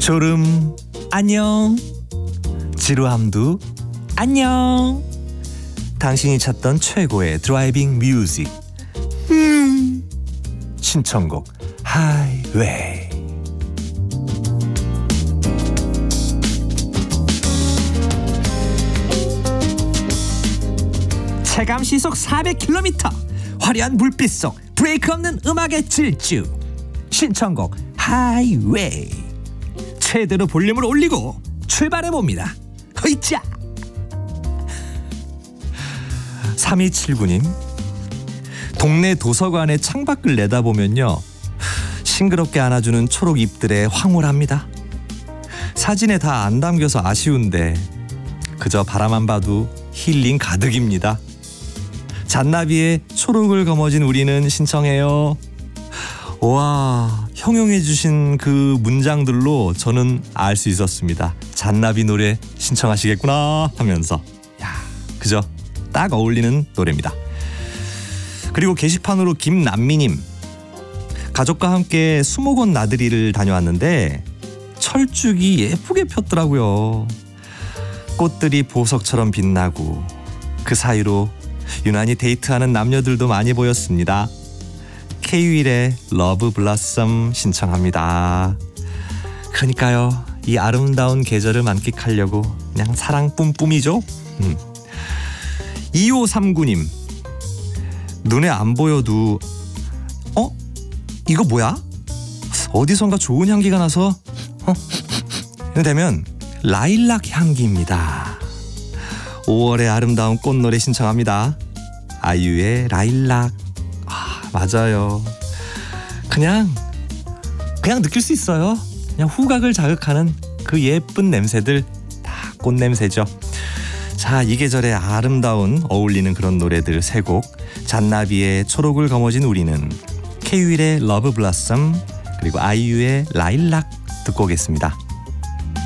졸음 안녕, 지루함도 안녕. 당신이 찾던 최고의 드라이빙 뮤직 신청곡 하이웨이. 체감 시속 400km, 화려한 불빛 속 브레이크 없는 음악의 질주, 신청곡 하이웨이. 최대로 볼륨을 올리고 출발해봅니다. 으이짜. 3279님, 동네 도서관의 창밖을 내다보면요, 싱그럽게 안아주는 초록 잎들에 황홀합니다. 사진에 다 안 담겨서 아쉬운데 그저 바라만 봐도 힐링 가득입니다. 잔나비의 초록을 거머쥔 우리는 신청해요. 와, 형용해 주신 그 문장들로 저는 알 수 있었습니다. 잔나비 노래 신청하시겠구나 하면서. 야, 그죠? 딱 어울리는 노래입니다. 그리고 게시판으로 김남미님, 가족과 함께 수목원 나들이를 다녀왔는데 철쭉이 예쁘게 폈더라고요. 꽃들이 보석처럼 빛나고 그 사이로 유난히 데이트하는 남녀들도 많이 보였습니다. K-윌의 러브 블라썸 신청합니다. 그러니까요, 이 아름다운 계절을 만끽하려고 그냥 사랑 뿜뿜이죠. 2539님, 눈에 안 보여도 이거 뭐야? 어디선가 좋은 향기가 나서 되면 라일락 향기입니다. 5월의 아름다운 꽃노래 신청합니다. 아이유의 라일락. 맞아요. 그냥 느낄 수 있어요. 그냥 후각을 자극하는 그 예쁜 냄새들 다 꽃냄새죠. 자, 이 계절의 아름다운 어울리는 그런 노래들 세 곡, 잔나비의 초록을 거머쥔 우리는, K-윌의 러브 블라썸, 그리고 아이유의 라일락 듣고 오겠습니다.